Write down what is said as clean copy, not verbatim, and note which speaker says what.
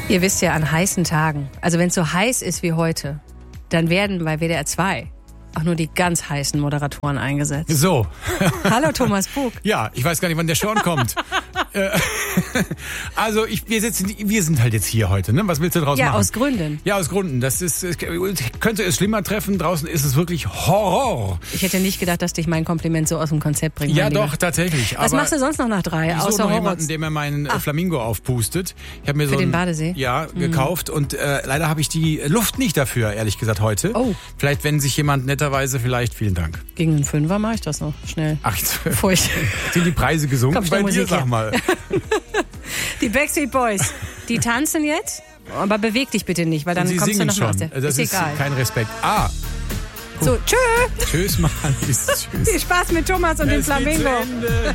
Speaker 1: Ihr wisst ja, an heißen Tagen, also wenn es so heiß ist wie heute, dann werden bei WDR 2 auch nur die ganz heißen Moderatoren eingesetzt.
Speaker 2: So.
Speaker 1: Hallo Thomas Bug.
Speaker 2: Ja, ich weiß gar nicht, wann der Sean kommt. Also wir sind halt jetzt hier heute, ne? Was willst du draus machen?
Speaker 1: Ja, aus Gründen.
Speaker 2: Ja, aus Gründen. Könnte es schlimmer treffen. Draußen ist es wirklich Horror.
Speaker 1: Ich hätte nicht gedacht, dass dich mein Kompliment so aus dem Konzept bringt.
Speaker 2: Ja, doch, tatsächlich.
Speaker 1: Was machst du sonst noch nach 3?
Speaker 2: Ich suche noch jemanden, der mir meinen Flamingo aufpustet. Ich habe mir
Speaker 1: für den Badesee?
Speaker 2: Ja, gekauft und leider habe ich die Luft nicht dafür, ehrlich gesagt, heute.
Speaker 1: Oh.
Speaker 2: Vielleicht, wenn sich jemand netterweise vielleicht, vielen Dank.
Speaker 1: Gegen einen Fünfer mache ich das noch schnell.
Speaker 2: Ach,
Speaker 1: bevor ich
Speaker 2: sind die Preise gesunken bei dir, sag mal.
Speaker 1: Die Backstreet Boys, die tanzen jetzt, aber beweg dich bitte nicht, weil dann
Speaker 2: Sie
Speaker 1: kommst du noch
Speaker 2: schon.
Speaker 1: aus der...
Speaker 2: Das ist
Speaker 1: egal.
Speaker 2: Kein Respekt.
Speaker 1: So, tschö.
Speaker 2: Tschüss, Mann. Tschüss.
Speaker 1: Viel Spaß mit Thomas und dem Flamingo.